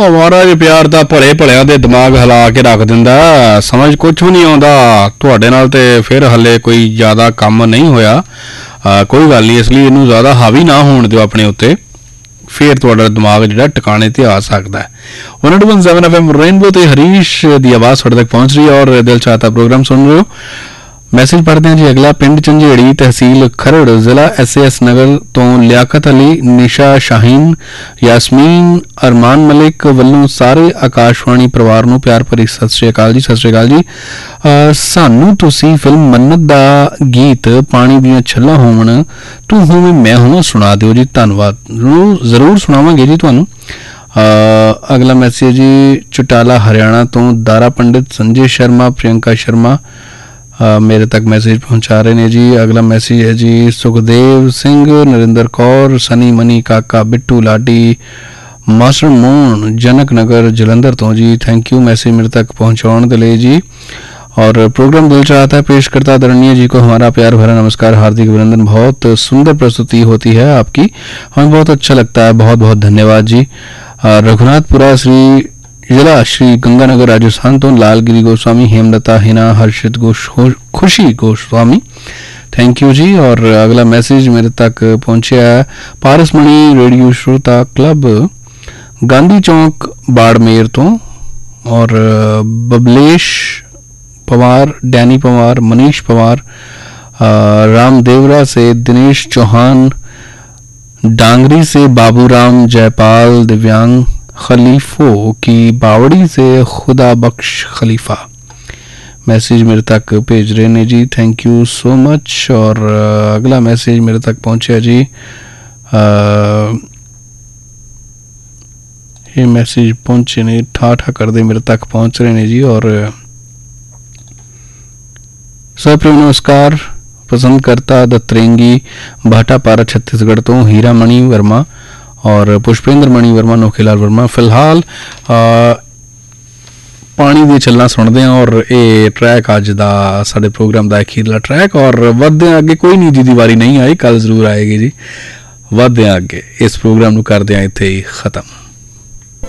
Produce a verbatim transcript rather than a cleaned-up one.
महाराज प्यार दा भले भलियां दे दिमाग हिला के रख दिंदा, समझ कुछ भी नहीं आउंदा। तुहाडे नाल ते फिर हले कोई ज़्यादा काम नहीं होया, कोई गल नहीं, इसलिए इनू ज़्यादा हावी ना होण दिओ अपने उत्ते, फिर तुहाडा दिमाग जिहड़ा टिकाणे ते आ सकदा है। One eight one seven F M rainbow ते हरीश दी आवाज़ तुहाडे तक पहुंच रही है और दिल चाहता प्रोग्राम सुन रहे हो। मैसेज पढ़ते हैं जी अगला। पिंड झंझेड़ी तहसील खरड़ जिला एस ए एस नगर तो लियाकत अली, निशा शाहीन, यासमीन, अरमान मलिक वल्लों सारे आकाशवाणी परिवार नूं प्यार भरी सत श्री अकाल जी। सत श्री अकाल जी। सानू तुसी फिल्म मन्नत दा गीत पानी दियां छल्लां होवन तू होवे मैं होवां सुना दिओ जी, धन्नवाद। जरूर सुनावांगे जी तुहानूं। अगला मैसेज जी चुटाला हरियाणा तो दारा पंडित, संजय शर्मा, प्रियंका शर्मा Uh, मेरे तक मैसेज पहुंचा रहे ने जी। अगला मैसेज है जी सुखदेव सिंह, नरेंद्र कौर, सनी मनी काका, बिट्टू लाडी, मास्टर मोहन, जनक नगर जलंधर तो जी। थैंक यू मैसेज मेरे तक पहुंचाने के लिए जी। और प्रोग्राम दिल चाहता है पेश करता आदरणीय जी को हमारा प्यार भरा नमस्कार, हार्दिक अभिनंदन। बहुत सुंदर प्रस्तुति होती है आपकी, हमें बहुत अच्छा लगता है, बहुत बहुत धन्यवाद जी। रघुनाथपुरा श्री जिला श्री गंगानगर राजस्थान तो लालगिरी गोस्वामी, हेमलता हिना, हर्षित गोश खुशी गोस्वामी, थैंक यू जी। और अगला मैसेज मेरे तक पहुंचा है पारसमणि रेडियो श्रोता क्लब गांधी चौक बाड़मेर तो, और बबलेश पवार, डैनी पवार, मनीष पवार, रामदेवरा से दिनेश चौहान, डांगरी से बाबूराम, जयपाल, दिव्यांग खलीफों की बावड़ी से खुदा बख्श खलीफा मैसेज मेरे तक भेज रहे ने जी, थैंक यू सो मच। और अगला मैसेज मेरे तक पहुंचा जी, आ, ये मैसेज पहुंचे ने ठा ठा कर दे मेरे तक पहुंच रहे ने जी। और सप्रेम नमस्कार, पसंद करता दत्रेंगी भाटापारा छत्तीसगढ़ तो हीरा मणि वर्मा और पुष्पेंद्र मणि वर्मा, नोखेलाल वर्मा। फिलहाल पानी दी छल्लां सुनते हैं और ये ट्रैक अज दा साडे प्रोग्राम का अखीरला ट्रैक। और वधदे हैं अगे, कोई नहीं जी दी वारी नहीं आई, कल जरूर आएगी जी। वधदे हैं अगे, इस प्रोग्राम नूं करदे हैं इत्थे ही खत्म।